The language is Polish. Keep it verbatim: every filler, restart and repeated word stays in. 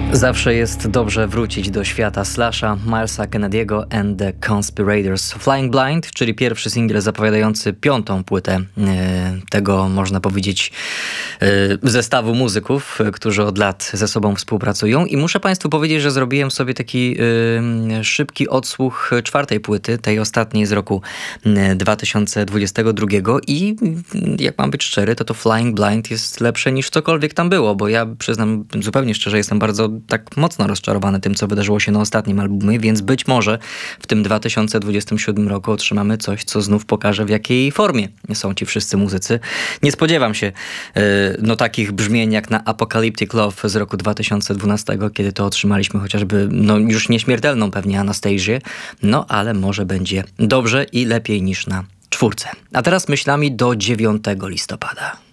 Zawsze jest dobrze wrócić do świata Slasha, Milesa Kennedy'ego and the Conspirators. Flying Blind, czyli pierwszy singiel zapowiadający piątą płytę e, tego, można powiedzieć, e, zestawu muzyków, e, którzy od lat ze sobą współpracują. I muszę Państwu powiedzieć, że zrobiłem sobie taki e, szybki odsłuch czwartej płyty, tej ostatniej z roku dwa tysiące dwudziestego drugiego i jak mam być szczery, to to Flying Blind jest lepsze niż cokolwiek tam było, bo ja przyznam zupełnie szczerze, jestem bardzo tak mocno rozczarowany tym, co wydarzyło się na ostatnim albumie, więc być może w tym dwa tysiące dwudziestym siódmym roku otrzymamy coś, co znów pokaże, w jakiej formie są ci wszyscy muzycy. Nie spodziewam się yy, no takich brzmień jak na Apocalyptic Love z roku dwa tysiące dwunastego, kiedy to otrzymaliśmy chociażby no już nieśmiertelną pewnie Anastasię, no ale może będzie dobrze i lepiej niż na czwórce. A teraz myślami do dziewiątego listopada.